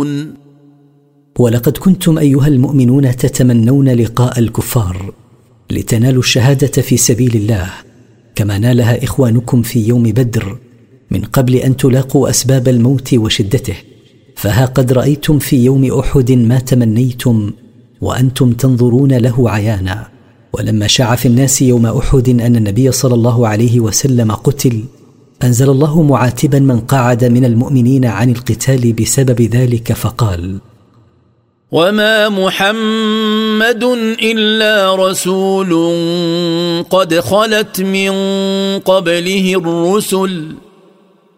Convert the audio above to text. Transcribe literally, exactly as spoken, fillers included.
تتمنون ولقد كنتم أيها المؤمنون تتمنون لقاء الكفار لتنالوا الشهادة في سبيل الله كما نالها إخوانكم في يوم بدر من قبل أن تلاقوا أسباب الموت وشدته، فها قد رأيتم في يوم أحد ما تمنيتم وأنتم تنظرون له عيانا. ولما شاع في الناس يوم أحد أن النبي صلى الله عليه وسلم قتل، أنزل الله معاتبا من قعد من المؤمنين عن القتال بسبب ذلك فقال: وما محمد إلا رسول قد خلت من قبله الرسل